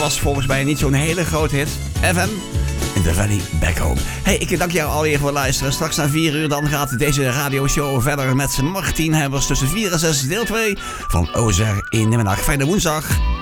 was volgens mij niet zo'n hele grote hit. FM in the Valley Back Home. Hey, ik dank jou alweer voor het luisteren. Straks na 4 uur dan gaat deze radioshow verder met Martien Hebbers tussen 4 en 6 deel 2 van Ozer in Nimmenach. Fijne woensdag.